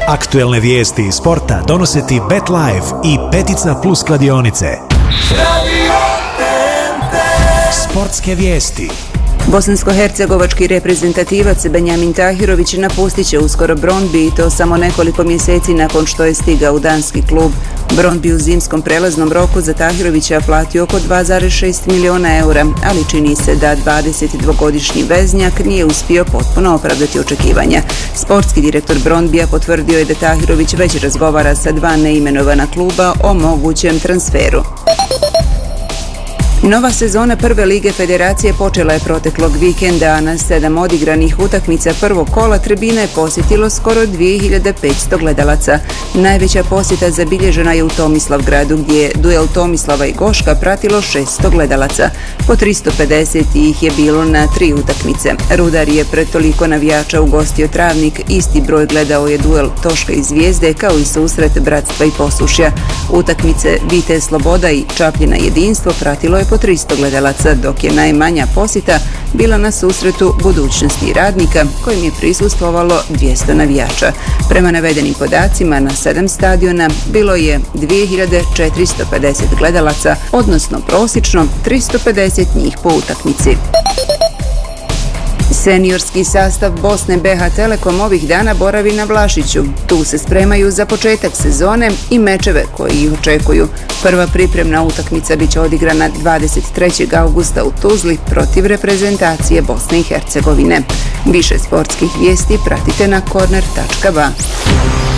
Aktuelne vijesti iz sporta donose ti Bet Live i Petica Plus kladionice. Sportske vijesti. Bosansko-hercegovački reprezentativac Benjamin Tahirović napustit će uskoro Brøndby i to samo nekoliko mjeseci nakon što je stigao u danski klub. Brøndby u zimskom prelaznom roku za Tahirovića platio oko 2,6 miliona eura, ali čini se da 22-godišnji veznjak nije uspio potpuno opravdati očekivanja. Sportski direktor Brøndbya potvrdio je da Tahirović već razgovara sa 2 neimenovana kluba o mogućem transferu. Nova sezona prve lige federacije počela je proteklog vikenda, a na 7 odigranih utakmica prvog kola tribina je posjetilo skoro 2500 gledalaca. Najveća posjeta zabilježena je u Tomislavgradu, gdje je duel Tomislava i Goška pratilo 600 gledalaca. Po 350 ih je bilo na 3 utakmice. Rudar je pred toliko navijača ugostio Travnik, isti broj gledao je duel Toška i Zvijezde, kao i susret Bratstva i Posušja. Utakmice Vitez Sloboda i Čapljina Jedinstvo pratilo je po 300 gledalaca, dok je najmanja posjeta bila na susretu Budućnosti i Radnika, kojim je prisustvovalo 200 navijača. Prema navedenim podacima, na 7 stadiona bilo je 2450 gledalaca, odnosno prosječno 350 njih po utakmici. Seniorski sastav Bosne BH Telekom ovih dana boravi na Vlašiću. Tu se spremaju za početak sezone i mečeve koji ih očekuju. Prva pripremna utakmica biće odigrana 23. augusta u Tuzli protiv reprezentacije Bosne i Hercegovine. Više sportskih vijesti pratite na corner.ba.